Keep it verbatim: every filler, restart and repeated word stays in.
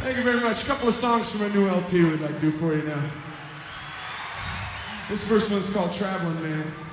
Thank you very much. A couple of songs from a new L P we'd like to do for you now. This first one's called Traveling Man.